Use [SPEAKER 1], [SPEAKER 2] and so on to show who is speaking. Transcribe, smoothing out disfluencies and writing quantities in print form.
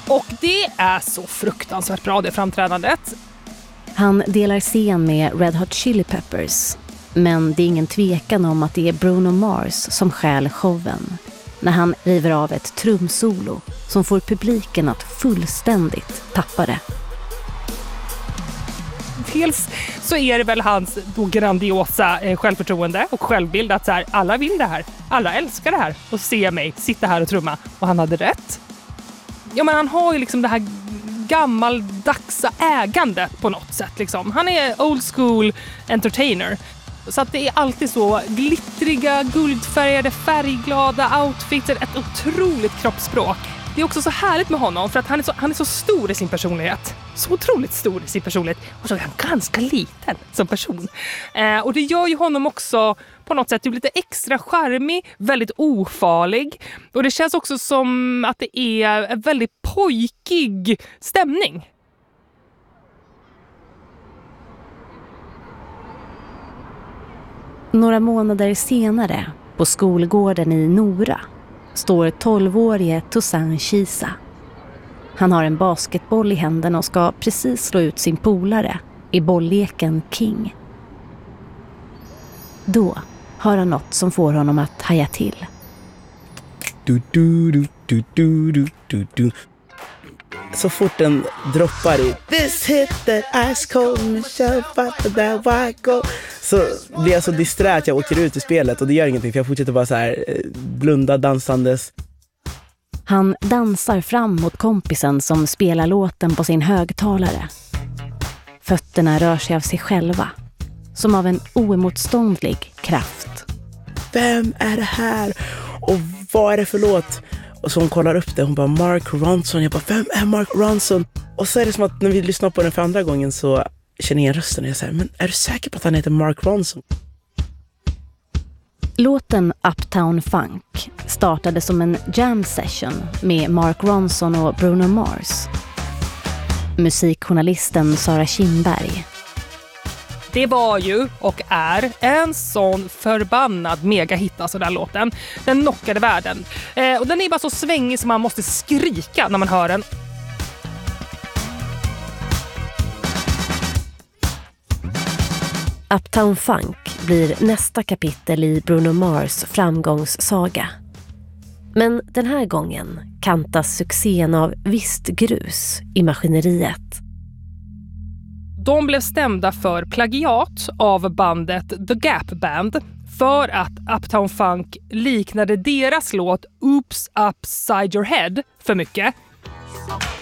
[SPEAKER 1] Och det är så fruktansvärt bra, det framträdandet.
[SPEAKER 2] Han delar scen med Red Hot Chili Peppers. Men det är ingen tvekan om att det är Bruno Mars som stjäl showen. När han river av ett trumsolo som får publiken att fullständigt tappa det.
[SPEAKER 1] Dels så är det väl hans då grandiosa självförtroende och självbild att så här, alla vill det här, alla älskar det här och se mig sitta här och trumma. Och han hade rätt. Ja, men han har ju liksom det här gammaldagsa ägandet på något sätt. Liksom. Han är old school entertainer. Så att det är alltid så glittriga, guldfärgade, färgglada outfits, ett otroligt kroppsspråk. Det är också så härligt med honom för att han är så stor i sin personlighet. Så otroligt stor i sin personlighet. Och så är han ganska liten som person. Och det gör ju honom också på något sätt lite extra charmig, väldigt ofarlig. Och det känns också som att det är en väldigt pojkig stämning.
[SPEAKER 2] Några månader senare, på skolgården i Nora, står 12-årige Toussaint Chisa. Han har en basketboll i händerna och ska precis slå ut sin polare i bollleken King. Då har han något som får honom att haja till.
[SPEAKER 3] Så fort den droppar i This hit that ice cold Michelle but that white go, så blir jag så disträ att jag åker ut i spelet och det gör ingenting för jag fortsätter bara så här blunda dansandes.
[SPEAKER 2] Han dansar fram mot kompisen som spelar låten på sin högtalare. Fötterna rör sig av sig själva, som av en oemotståndlig kraft.
[SPEAKER 3] Vem är det här? Och vad är det för låt? Och så hon kollar upp det, hon bara Mark Ronson. Jag bara, vem är Mark Ronson? Och så är det som att när vi lyssnar på den för andra gången så känner jag rösten och jag säger, men är du säker på att han heter Mark Ronson?
[SPEAKER 2] Låten Uptown Funk startade som en jam session med Mark Ronson och Bruno Mars. Musikjournalisten Sara Kindberg.
[SPEAKER 1] Det var ju och är en sån förbannad megahit, alltså den här låten. Den knockade världen. Och den är bara så svängig som man måste skrika när man hör den.
[SPEAKER 2] Uptown Funk blir nästa kapitel i Bruno Mars framgångssaga. Men den här gången kantas succén av visst grus i maskineriet.
[SPEAKER 1] De blev stämda för plagiat av bandet The Gap Band för att Uptown Funk liknade deras låt Oops Upside Your Head för mycket.